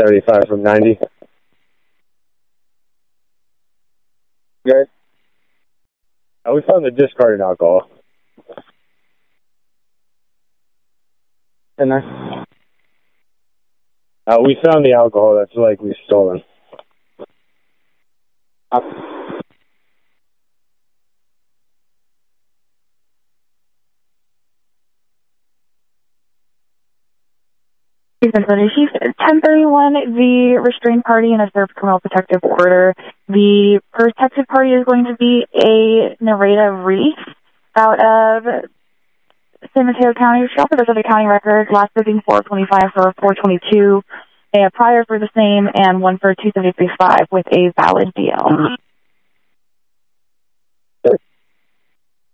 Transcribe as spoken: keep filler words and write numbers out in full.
seventy-five from ninety. Okay. Uh, we found the discarded alcohol. And there. Uh, we found the alcohol that's likely stolen. Uh, ten thirty-one, the restrained party and a served criminal protective order. The protected party is going to be a Nareda Reese out of San Mateo County. She also does have a county record, last visiting four twenty-five for four twenty-two, a prior for the same, and one for two seventy-three five with a valid D L.